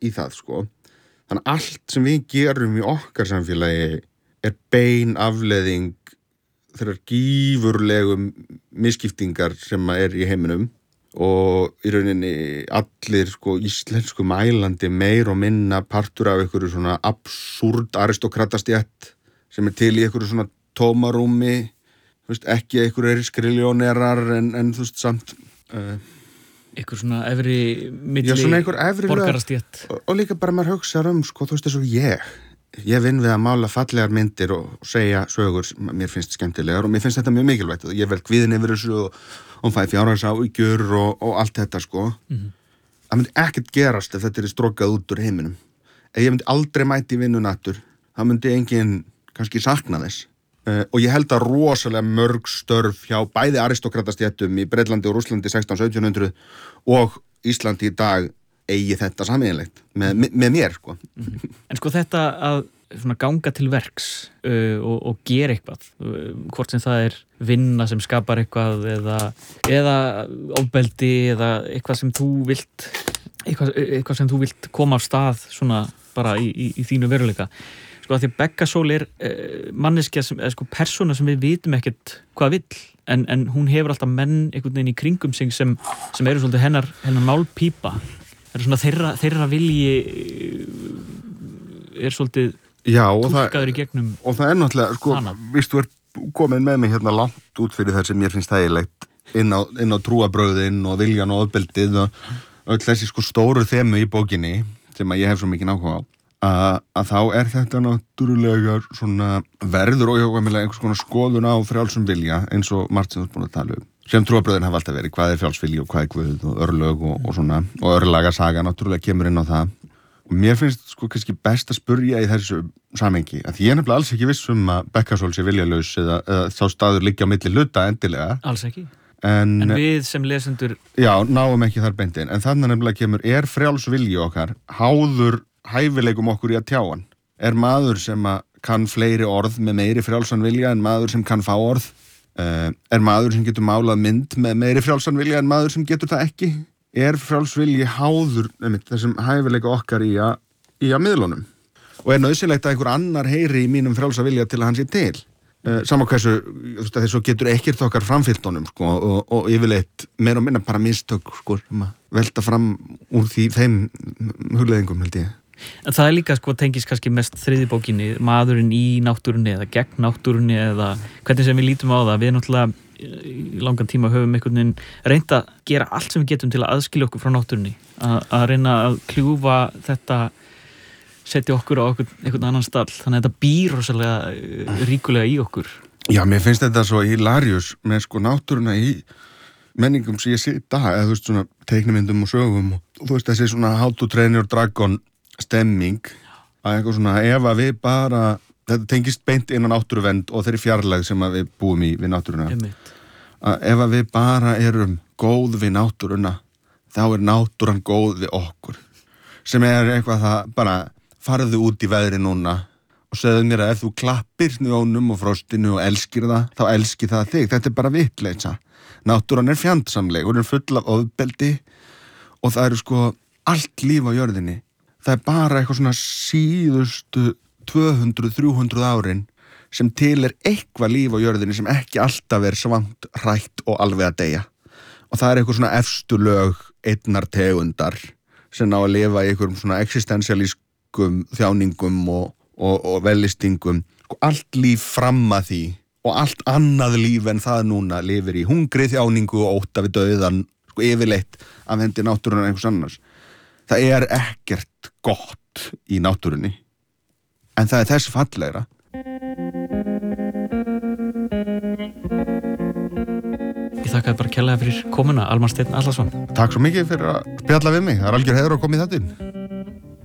í það, sko. Þannig allt sem við gerum í okkar samfélagi bein afleiðing þeirrar gífurlegu misskiptingar sem í heiminum og í rauninni allir, sko, íslensku mælandi meir og minna partur af einhverju svona absúrd aristokratastjætt sem til í einhverju svona tómarúmi, þú veist, ekki einhverju skriljónerar en þú veist, samt einhver svona efri milli borgarastjætt og líka bara maður hugsar sko, þú veist, eins og ég vinn við að mála fallegar myndir og segja sögur sem mér finnst skemmtilegar og mér finnst þetta mjög mikilvægt og ég vel kvíðin yfir þessu og fæ fjárhagsáhyggjur og allt þetta, sko. Það myndi ekkert gerast ef þetta strókað út úr heiminum. Ef ég myndi aldrei mæti í vinnuna aftur, þá myndi enginn kannski sakna þess. Og ég held að rosalega mörg störf hjá bæði aristokratastjættum í Bretlandi og Rússlandi 1600-1700 og Íslandi í dag eigi þetta sameiginlegt með mér, sko. En sko þetta að svona ganga til verks og gera eitthvað, hvort sem það vinna sem skapar eitthvað eða ofbeldi eða eitthvað sem þú vilt eitthvað sem þú vilt koma af stað svona bara í þínu veruleika. Sko að því Beggasól manneskja sem sko persóna sem við vitum ekkert hvað vill en hún hefur alltaf menn einhvern veginn í kringum sig sem eru svolítið hennar málpípa. Það svona þeirra vilji svolítið túlkaður í gegnum og það náttúrulega, sko, víst þú komin með mig hérna langt út fyrir það sem mér finnst þægilegt inn á trúarbrögðin og viljan og ofbeldið og öll þessi sko stóru þemu í bókinni sem að ég hef svo mikið áhuga á að þá þetta náttúrulega svona verður óhjákvæmilega einhvers konar skoðun á frjálsum vilja eins og margt sem þú ert búin að tala sem trúarbrögðin hafa alltaf verið, hvað frjálsvilji og hvað guð og örlög og svona og örlagasaga náttúrulega kemur inn á það og mér finnst sko kannski best að spurja í þessu samhengi að ég nefnilega alls ekki viss að Beggasól sé viljalaus eða sá staður liggja á milli hluta endilega. Alls ekki. En við sem lesendur náum ekki þar beint inn en þannig nefnilega kemur frjáls vilji okkar háður hæfileikum okkur í að tjá hann. Maður sem kann fleiri orð með meiri frjálsan vilja en maður sem kann fá orð? Maður sem getur málað mynd með meiri frjálsan vilja en maður sem getur það ekki? Frjáls vilji háður þessum hæfileika okkar í að miðlunum? Og nauðsynlegt að einhver annar heyri í mínum frjálsa vilja til að hann sé til? Sama hversu, þú veist, þess að getur ekkert okkar framfyllt honum, sko, og yfirleitt meira og minna bara mistök, sko, velta fram úr þeim hugleiðingum, held ég. En það líka, sko, tengist kannski mest þriðju bókinni, maðurinn í náttúrunni eða gegn náttúrunni eða hvernig sem við lítum á það. Við náttúrulega í langan tíma höfum einhvern veginn reynt að gera allt sem við getum til að aðskilja okkur frá náttúrunni. Að reyna að kljúfa þetta, setja okkur á einhvern annan stall. Þannig að þetta býr rosalega ríkulega í okkur. Já, mér finnst þetta svo hilarious með sko náttúruna í menningum sem ég sé í dag, eða þú veist svona teiknimyndum og sögum og þú veist þessi svona How to Train Your Dragon stemming að eitthvað svona ef að við bara þetta tengist beint inn á náttúruvernd og þeirri fjarlægð sem að við búum í við náttúruna að ef að við bara erum góð við náttúruna þá náttúran góð við okkur sem eitthvað það bara farðu út í veðri núna og segðu mér að ef þú klappir snjónum og frostinu og elskir það þá elskir það þig, þetta bara vitleysa náttúran fjandsamleg, hún full af ofbeldi og það sko allt líf á jörðinni það bara eitthvað svona síðustu 200-300 árin sem til eitthvað líf á jörðinni sem ekki alltaf svangt, hrætt og alveg að deyja. Og það eitthvað svona efstu lög einnar tegundar sem ná að lifa í einhverjum svona existentialískum þjáningum og vellistingum. Allt líf fram að því og allt annað líf en það núna lifir í hungri, þjáningu og ótta við dauðan, sko yfirleitt af hendi náttúrunnar einhvers annars. Það ekkert gott í náttúrunni, en það þess fallegra. Ég þakkaði bara kærlega fyrir komuna, Almar Steinn Atlason. Takk svo mikið fyrir að spjalla við mig, það algjör heiður að koma í þetta inn.